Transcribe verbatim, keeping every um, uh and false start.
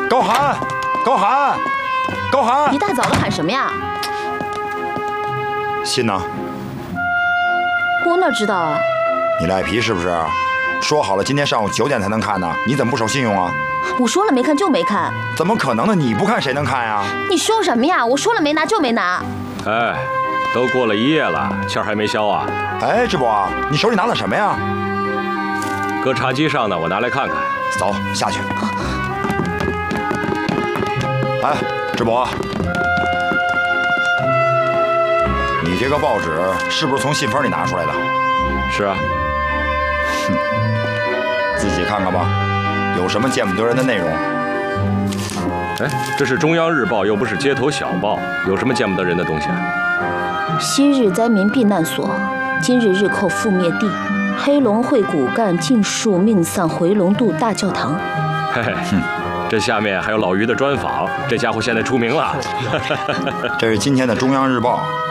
高寒，高寒，高寒！ 一大早的喊什么呀？ 信呢？ 我哪知道啊？ 你赖皮是不是？说好了今天上午九点才能看呢，你怎么不守信用啊？ 我说了没看就没看。 怎么可能呢？你不看谁能看呀？ 你说什么呀？我说了没拿就没拿。 哎，都过了一夜了，气儿还没消啊？ 哎，智博，你手里拿了什么呀？ 搁茶几上呢，我拿来看看。 走，下去。哎，智博，你这个报纸是不是从信封里拿出来的？ 是啊。 哼，自己看看吧，有什么见不得人的内容？ 哎，这是中央日报，又不是街头小报，有什么见不得人的东西啊？ 昔日灾民避难所，今日日寇覆灭地。黑龙会骨干尽数命丧回龙渡大教堂。 嘿嘿，这下面还有老于的专访，这家伙现在出名了。 这是今天的中央日报，